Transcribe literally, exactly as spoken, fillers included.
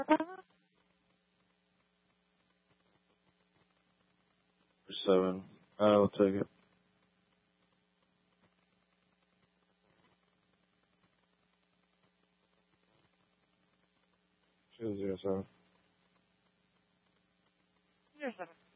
Seven. I'll take it. Two zero seven. Zero seven.